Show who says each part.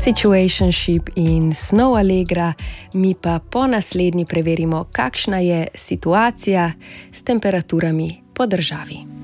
Speaker 1: Situationship in Snow Allegra, mi pa po naslednji preverimo, kakšna je situacija s temperaturami po državi.